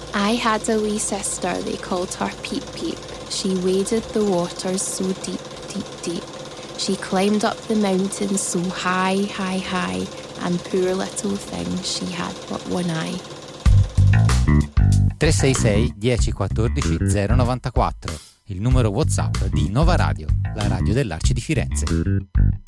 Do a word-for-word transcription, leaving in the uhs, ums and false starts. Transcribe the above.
I had a wee sister, they called her Peep Peep. She waded the waters so deep, deep, deep. She climbed up the mountains so high, high, high, and poor little thing, she had but one eye. tre sei sei uno zero uno quattro zero nove quattro, il numero WhatsApp di Nova Radio, la radio dell'Arci di Firenze.